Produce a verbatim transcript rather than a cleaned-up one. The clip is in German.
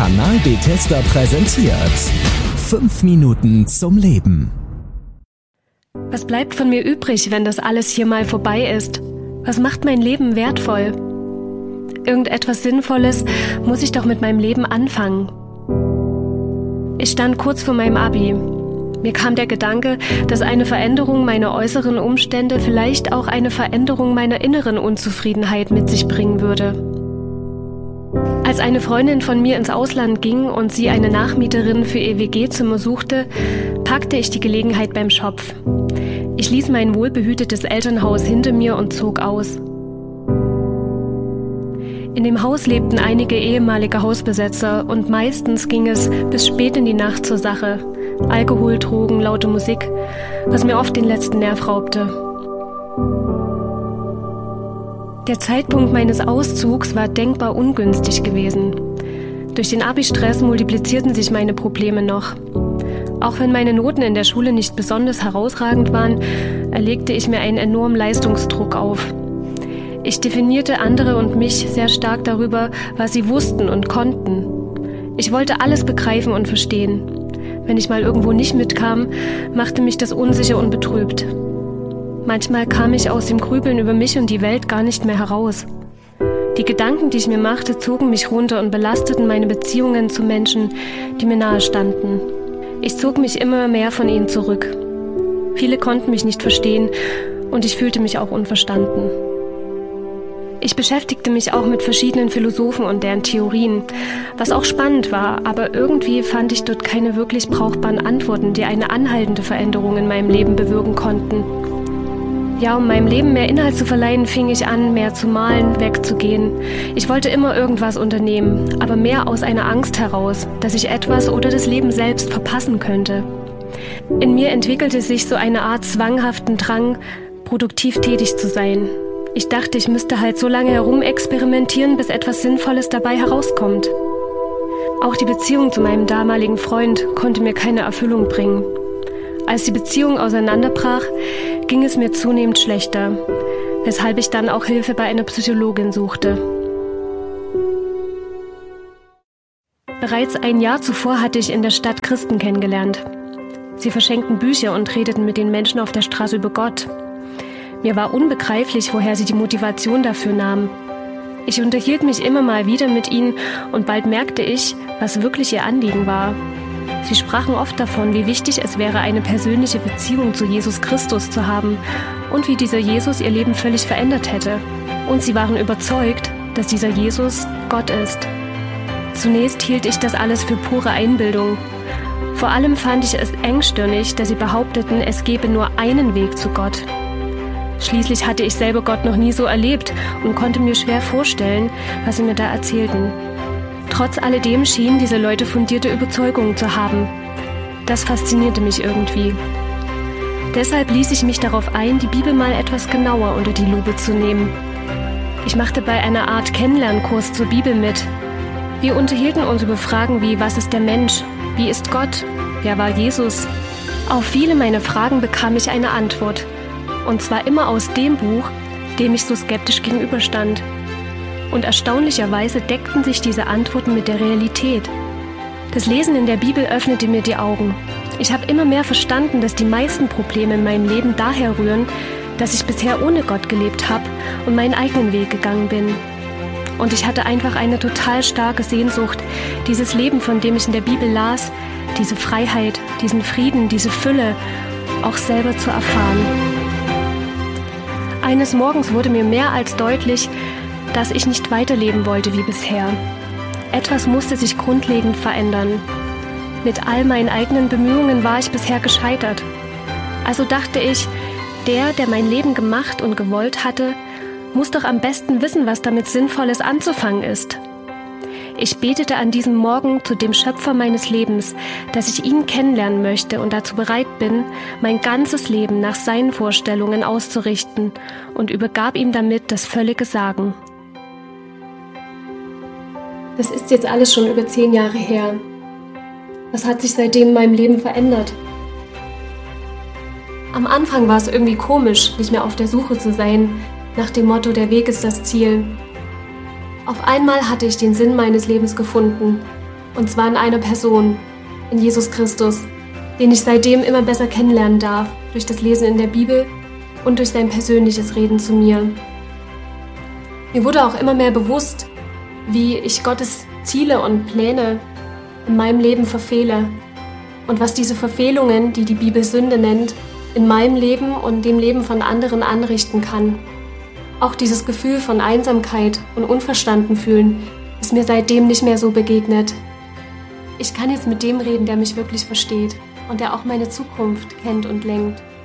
Kanal Bethesda präsentiert fünf Minuten zum Leben. Was bleibt von mir übrig, wenn das alles hier mal vorbei ist? Was macht mein Leben wertvoll? Irgendetwas Sinnvolles muss ich doch mit meinem Leben anfangen. Ich stand kurz vor meinem Abi. Mir kam der Gedanke, dass eine Veränderung meiner äußeren Umstände vielleicht auch eine Veränderung meiner inneren Unzufriedenheit mit sich bringen würde. Als eine Freundin von mir ins Ausland ging und sie eine Nachmieterin für ihr W G-Zimmer suchte, packte ich die Gelegenheit beim Schopf. Ich ließ mein wohlbehütetes Elternhaus hinter mir und zog aus. In dem Haus lebten einige ehemalige Hausbesetzer und meistens ging es bis spät in die Nacht zur Sache. Alkohol, Drogen, laute Musik, was mir oft den letzten Nerv raubte. Der Zeitpunkt meines Auszugs war denkbar ungünstig gewesen. Durch den Abi-Stress multiplizierten sich meine Probleme noch. Auch wenn meine Noten in der Schule nicht besonders herausragend waren, erlegte ich mir einen enormen Leistungsdruck auf. Ich definierte andere und mich sehr stark darüber, was sie wussten und konnten. Ich wollte alles begreifen und verstehen. Wenn ich mal irgendwo nicht mitkam, machte mich das unsicher und betrübt. Manchmal kam ich aus dem Grübeln über mich und die Welt gar nicht mehr heraus. Die Gedanken, die ich mir machte, zogen mich runter und belasteten meine Beziehungen zu Menschen, die mir nahe standen. Ich zog mich immer mehr von ihnen zurück. Viele konnten mich nicht verstehen und ich fühlte mich auch unverstanden. Ich beschäftigte mich auch mit verschiedenen Philosophen und deren Theorien, was auch spannend war, aber irgendwie fand ich dort keine wirklich brauchbaren Antworten, die eine anhaltende Veränderung in meinem Leben bewirken konnten. Ja, um meinem Leben mehr Inhalt zu verleihen, fing ich an, mehr zu malen, wegzugehen. Ich wollte immer irgendwas unternehmen, aber mehr aus einer Angst heraus, dass ich etwas oder das Leben selbst verpassen könnte. In mir entwickelte sich so eine Art zwanghaften Drang, produktiv tätig zu sein. Ich dachte, ich müsste halt so lange herumexperimentieren, bis etwas Sinnvolles dabei herauskommt. Auch die Beziehung zu meinem damaligen Freund konnte mir keine Erfüllung bringen. Als die Beziehung auseinanderbrach, ging es mir zunehmend schlechter, weshalb ich dann auch Hilfe bei einer Psychologin suchte. Bereits ein Jahr zuvor hatte ich in der Stadt Christen kennengelernt. Sie verschenkten Bücher und redeten mit den Menschen auf der Straße über Gott. Mir war unbegreiflich, woher sie die Motivation dafür nahmen. Ich unterhielt mich immer mal wieder mit ihnen und bald merkte ich, was wirklich ihr Anliegen war. Sie sprachen oft davon, wie wichtig es wäre, eine persönliche Beziehung zu Jesus Christus zu haben und wie dieser Jesus ihr Leben völlig verändert hätte. Und sie waren überzeugt, dass dieser Jesus Gott ist. Zunächst hielt ich das alles für pure Einbildung. Vor allem fand ich es engstirnig, dass sie behaupteten, es gebe nur einen Weg zu Gott. Schließlich hatte ich selber Gott noch nie so erlebt und konnte mir schwer vorstellen, was sie mir da erzählten. Trotz alledem schienen diese Leute fundierte Überzeugungen zu haben. Das faszinierte mich irgendwie. Deshalb ließ ich mich darauf ein, die Bibel mal etwas genauer unter die Lupe zu nehmen. Ich machte bei einer Art Kennenlernkurs zur Bibel mit. Wir unterhielten uns über Fragen wie: Was ist der Mensch? Wie ist Gott? Wer war Jesus? Auf viele meiner Fragen bekam ich eine Antwort. Und zwar immer aus dem Buch, dem ich so skeptisch gegenüberstand. Und erstaunlicherweise deckten sich diese Antworten mit der Realität. Das Lesen in der Bibel öffnete mir die Augen. Ich habe immer mehr verstanden, dass die meisten Probleme in meinem Leben daher rühren, dass ich bisher ohne Gott gelebt habe und meinen eigenen Weg gegangen bin. Und ich hatte einfach eine total starke Sehnsucht, dieses Leben, von dem ich in der Bibel las, diese Freiheit, diesen Frieden, diese Fülle, auch selber zu erfahren. Eines Morgens wurde mir mehr als deutlich, dass ich nicht weiterleben wollte wie bisher. Etwas musste sich grundlegend verändern. Mit all meinen eigenen Bemühungen war ich bisher gescheitert. Also dachte ich, der, der mein Leben gemacht und gewollt hatte, muss doch am besten wissen, was damit Sinnvolles anzufangen ist. Ich betete an diesem Morgen zu dem Schöpfer meines Lebens, dass ich ihn kennenlernen möchte und dazu bereit bin, mein ganzes Leben nach seinen Vorstellungen auszurichten, und übergab ihm damit das völlige Sagen. Das ist jetzt alles schon über zehn Jahre her. Was hat sich seitdem in meinem Leben verändert? Am Anfang war es irgendwie komisch, nicht mehr auf der Suche zu sein, nach dem Motto, der Weg ist das Ziel. Auf einmal hatte ich den Sinn meines Lebens gefunden. Und zwar in einer Person, in Jesus Christus, den ich seitdem immer besser kennenlernen darf, durch das Lesen in der Bibel und durch sein persönliches Reden zu mir. Mir wurde auch immer mehr bewusst, wie ich Gottes Ziele und Pläne in meinem Leben verfehle und was diese Verfehlungen, die die Bibel Sünde nennt, in meinem Leben und dem Leben von anderen anrichten kann. Auch dieses Gefühl von Einsamkeit und unverstanden fühlen ist mir seitdem nicht mehr so begegnet. Ich kann jetzt mit dem reden, der mich wirklich versteht und der auch meine Zukunft kennt und lenkt.